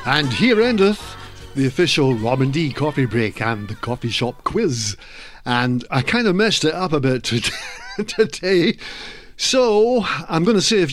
And here endeth the official Robin D coffee break and the coffee shop quiz. And I kind of messed it up a bit today. So I'm going to say, if